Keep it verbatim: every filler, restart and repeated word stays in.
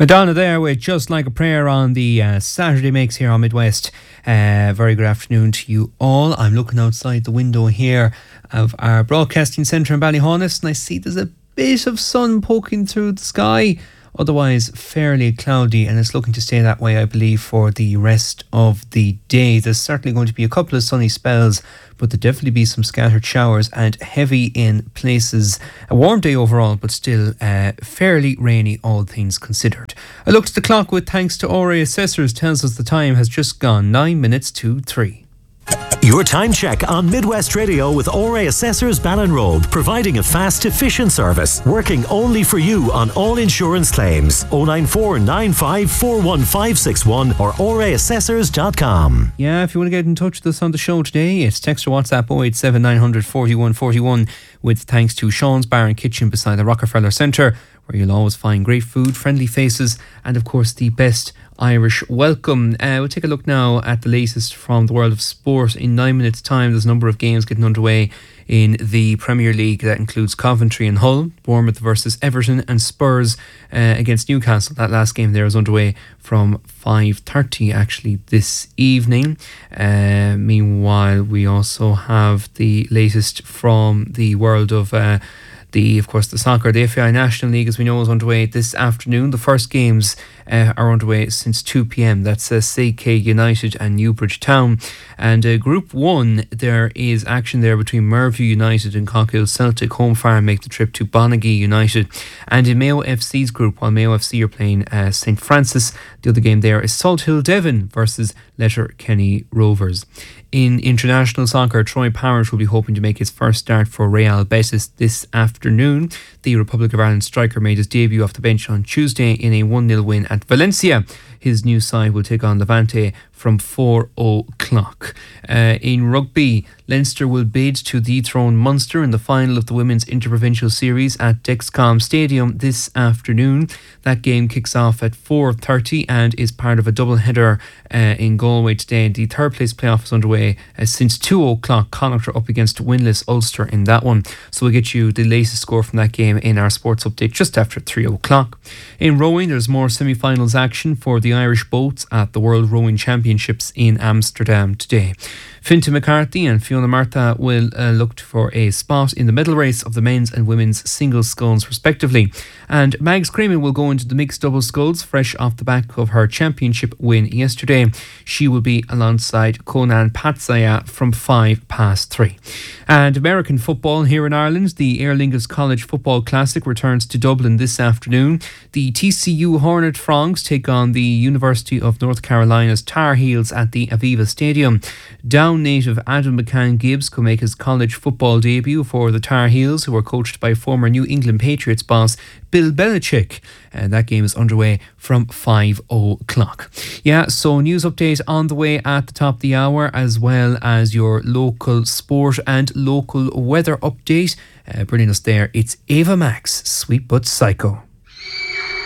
Madonna there with Just Like a Prayer on the uh, Saturday Mix here on Midwest. Uh, very good afternoon to you all. I'm looking outside the window here of our broadcasting centre in Ballyhonest and I see there's a bit of sun poking through the sky. Otherwise fairly cloudy, and it's looking to stay that way, I believe, for the rest of the day. There's certainly going to be a couple of sunny spells, but there'll definitely be some scattered showers and heavy in places. A warm day overall, but still uh, fairly rainy, all things considered. I looked at the clock with thanks to O R A Assessors, tells us the time has just gone nine minutes to three. Your time check on Midwest Radio with O R A Assessors Ballinroad, providing a fast, efficient service, working only for you on all insurance claims. oh nine four nine five four one five six one or O R A assessors dot com. Yeah, if you want to get in touch with us on the show today, it's text or WhatsApp oh eight seven nine hundred forty-one forty-one with thanks to Sean's Bar and Kitchen beside the Rockefeller Centre, where you'll always find great food, friendly faces, and of course the best Irish welcome. Uh, we'll take a look now at the latest from the world of sport. In nine minutes' time, there's a number of games getting underway in the Premier League. That includes Coventry and Hull, Bournemouth versus Everton, and Spurs uh, against Newcastle. That last game there is underway from five thirty actually this evening. Uh, meanwhile, we also have the latest from the world of uh, The, of course, the soccer. The F A I National League, as we know, is underway this afternoon. The first games uh, are underway since two p.m. That's uh, C K United and Newbridge Town. And uh, Group one, there is action there between Merview United and Cockhill Celtic. Home Farm make the trip to Bonaghy United. And in Mayo F C's group, while Mayo F C are playing uh, St Francis, the other game there is Salthill Devon versus Letterkenny Rovers. In international soccer, Troy Parrott will be hoping to make his first start for Real Betis this afternoon. The Republic of Ireland striker made his debut off the bench on Tuesday in a one nil win at Valencia. His new side will take on Levante from four o'clock. Uh, in rugby, Leinster will bid to dethrone Munster in the final of the Women's Interprovincial Series at Dexcom Stadium this afternoon. That game kicks off at four thirty and is part of a double header uh, in Galway today. The third place playoff is underway uh, since two o'clock. Connacht up against winless Ulster in that one. So we'll get you the latest score from that game in our sports update just after three o'clock. In rowing, there's more semi-finals action for the Irish boats at the World Rowing Championships in Amsterdam today. Fintan McCarthy and Fiona Martha will uh, look for a spot in the medal race of the men's and women's singles sculls respectively. And Mags Creaman will go into the mixed doubles sculls fresh off the back of her championship win yesterday. She will be alongside Conan Patsaya from five past three. And American football here in Ireland, the Aer Lingus College Football Classic returns to Dublin this afternoon. The T C U Hornet Frogs take on the University of North Carolina's Tar Heels at the Aviva Stadium. Down native Adam McCann Gibbs could make his college football debut for the Tar Heels, who are coached by former New England Patriots boss Bill Belichick. And that game is underway from five o'clock. Yeah, so news update on the way at the top of the hour, as well as your local sport and local weather update. Uh, bringing us there, it's Ava Max, Sweet But Psycho.